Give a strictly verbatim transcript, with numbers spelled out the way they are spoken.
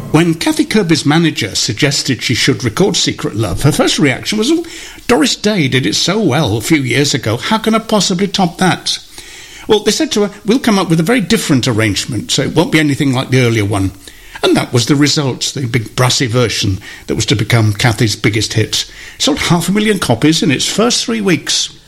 When Kathy Kirby's manager suggested she should record Secret Love, her first reaction was, oh, Doris Day did it so well a few years ago, how can I possibly top that? Well, they said to her, we'll come up with a very different arrangement, so it won't be anything like the earlier one. And that was the result, the big brassy version that was to become Kathy's biggest hit. Sold half a million copies in its first three weeks.